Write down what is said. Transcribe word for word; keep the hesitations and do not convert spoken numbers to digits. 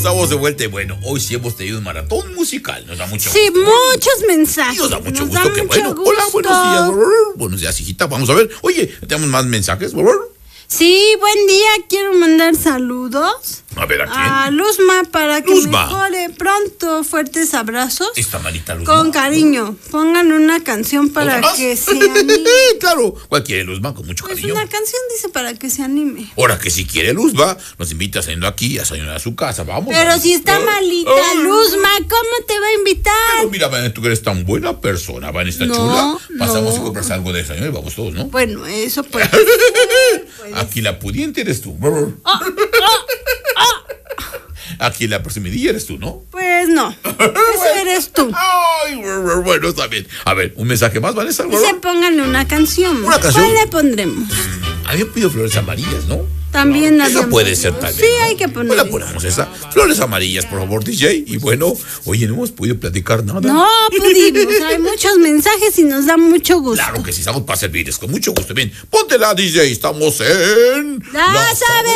estamos de vuelta y bueno, hoy sí hemos tenido un maratón musical, nos da mucho sí, gusto. Sí, muchos mensajes. Y nos da mucho nos gusto, da que mucho bueno. gusto. Hola, buenos días. Buenos días, hijita, vamos a ver. Oye, tenemos más mensajes. Sí, buen día, quiero mandar saludos. A ver, ¿a quién? A Luzma para que Luzma. mejore pronto. Fuertes abrazos. Esta manita Luzma. Con cariño. Pongan una canción para que se anime. Claro, ¿cuál quiere Luzma? Con mucho Pues cariño. una canción dice para que se anime. Ahora que si quiere Luzma, nos invita saliendo aquí a salir a su casa, vamos. Pero vamos. si está malita Ah. Luzma, ¿cómo te va a invitar? Pero mira, Vanessa, tú que eres tan buena persona, Vanessa, No, chula. Pasamos no. y compras algo de desayuno y vamos todos, ¿no? Bueno, eso pues. Aquí la pudiente eres tú. Oh, oh, oh. Aquí la presumidilla eres tú, ¿no? Pues no, eso eres tú. Ay, bueno, está bien. A ver, un mensaje más, Vanessa. Dice, pónganle una canción. ¿Una canción? ¿Cuál le pondremos? Había pedido flores amarillas, ¿no? También Esa habíamos puede pedido. ser tal vez. Sí, ¿no? hay que poner. Pues la ponemos esa. Flores amarillas, por favor, D J. Y bueno, oye, no hemos podido platicar nada. No pudimos. Hay muchos mensajes y nos da mucho gusto. Claro que sí, estamos para servirles con mucho gusto. Bien, póntela, D J. Estamos en... Ya sabes.